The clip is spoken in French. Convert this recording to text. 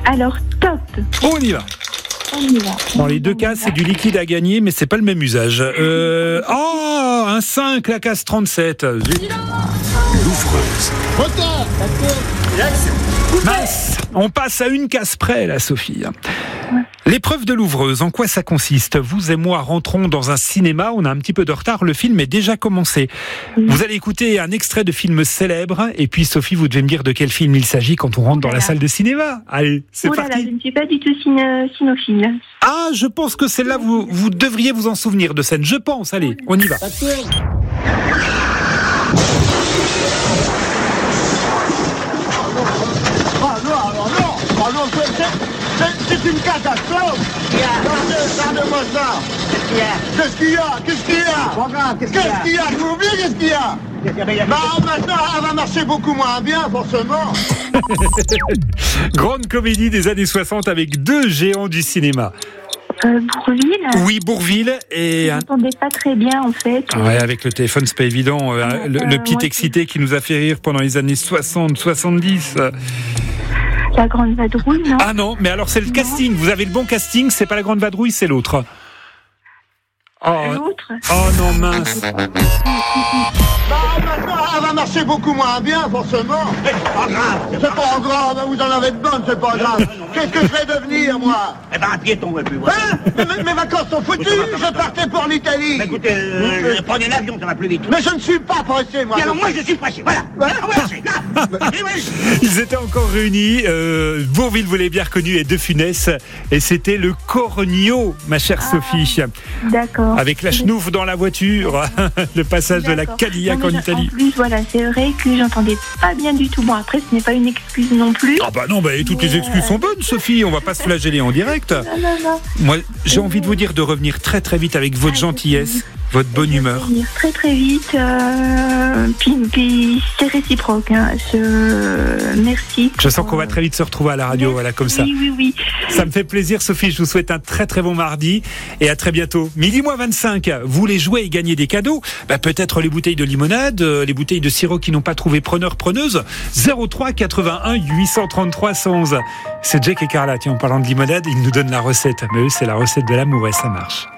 Alors, top. On y va. Dans les deux cas, c'est du liquide à gagner, mais c'est pas le même usage. Un 5, la case 37. L'ouvreuse. Mince, on passe à une case près, là, Sophie. L'épreuve de l'ouvreuse, en quoi ça consiste ? Vous et moi rentrons dans un cinéma, on a un petit peu de retard, le film est déjà commencé. Vous allez écouter un extrait de film célèbre, et puis Sophie, vous devez me dire de quel film il s'agit quand on rentre dans la salle de cinéma. Allez, c'est parti. Je ne suis pas du tout cinéphile. Ah, je pense que celle-là, vous devriez vous en souvenir de scène. Je pense, allez, on y va. C'est une catastrophe. Regardez-moi ça. Qu'est-ce qu'il y a Qu'est-ce qu'il y a Je vous oublie, qu'est-ce qu'il y a maintenant, elle va marcher beaucoup moins bien, forcément. Grande comédie des années 60 avec deux géants du cinéma. Bourvil. Oui, Bourvil. Et je n'entendais pas très bien, en fait. Ouais, avec le téléphone, c'est pas évident. Le petit excité qui nous a fait rire pendant les années 60, 70. La Grande Vadrouille, non ? Ah non, mais alors c'est le casting. Vous avez le bon casting, c'est pas la Grande Vadrouille, c'est l'autre. L'autre ? Oh non, mince. Maintenant, elle va marcher beaucoup moins bien, forcément. C'est pas grave, vous en avez de bonnes, c'est pas grave. Qu'est-ce que je vais devenir, moi ? Eh ben, un piéton, plus voilà. Mes vacances sont foutues, je partais pour l'Italie. Écoutez, prenez l'avion, ça va plus vite. Mais je ne suis pas pressé, moi. Et alors moi, je suis pressé, voilà. Ils étaient encore réunis. Bourvil, vous l'avez bien reconnu, et De Funès. Et c'était le Cornio, ma chère Sophie. D'accord. Avec la chenouf dans la voiture. Le passage de la Cadillac en Italie. En plus, voilà, c'est vrai que j'entendais pas bien du tout. Bon, après, ce n'est pas une excuse non plus. Ah bah non, toutes les excuses sont bonnes, Sophie. On va pas se flageller en direct. Non. Moi, j'ai envie de vous dire de revenir très très vite avec votre gentillesse, votre bonne humeur. Revenir très très vite. Puis c'est réciproque. Merci. Je sens qu'on va très vite se retrouver à la radio, voilà, comme ça. Oui. Ça me fait plaisir, Sophie. Je vous souhaite un très très bon mardi et à très bientôt. 12h25. Vous voulez jouer et gagner des cadeaux ? Peut-être les bouteilles de limonade, les bouteilles de sirop qui n'ont pas trouvé preneur-preneuse. 03 81 833 111. C'est Jack et Carla. Tiens, en parlant de limonade, ils nous donnent la recette. Mais eux, c'est la recette de l'amour et ça marche.